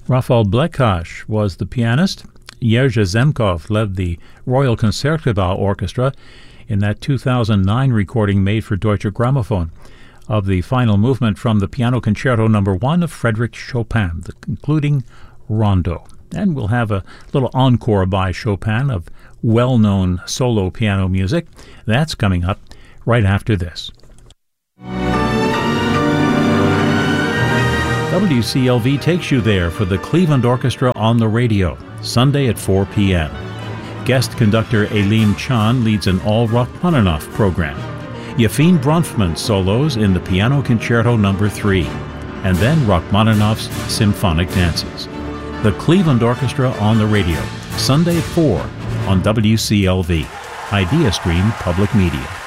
Rafał Blekach was the pianist. Jerzy Zemkov led the Royal Concertgebouw Orchestra in that 2009 recording made for Deutsche Grammophon of the final movement from the Piano Concerto No. 1 of Frédéric Chopin, the concluding rondo. And we'll have a little encore by Chopin of well-known solo piano music. That's coming up right after this. WCLV takes you there for the Cleveland Orchestra on the radio, Sunday at 4 p.m. Guest conductor Elim Chan leads an all Rachmaninoff program. Yefim Bronfman solos in the Piano Concerto No. 3, and then Rachmaninoff's symphonic dances. The Cleveland Orchestra on the radio, Sunday at 4 on WCLV, IdeaStream Public Media.